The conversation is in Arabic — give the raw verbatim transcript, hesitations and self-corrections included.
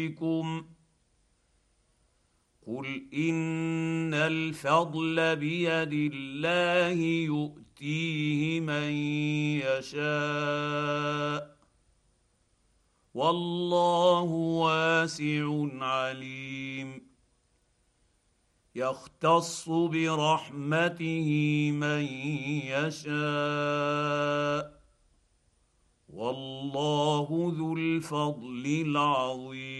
بكم قل ان الفضل بيد الله يؤتيه من يشاء والله واسع عليم يختص برحمته من يشاء والله ذو الفضل العظيم